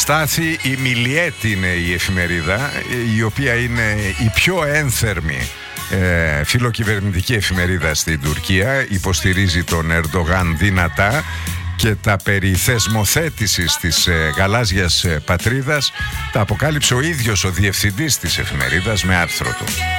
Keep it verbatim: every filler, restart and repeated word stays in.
Στάθη, η Μιλιέτη είναι η εφημερίδα, η οποία είναι η πιο ένθερμη ε, φιλοκυβερνητική εφημερίδα στην Τουρκία. Υποστηρίζει τον Ερντογάν δυνατά και τα περί θεσμοθέτησης της ε, γαλάζιας ε, πατρίδας τα αποκάλυψε ο ίδιος ο διευθυντής της εφημερίδας με άρθρο του.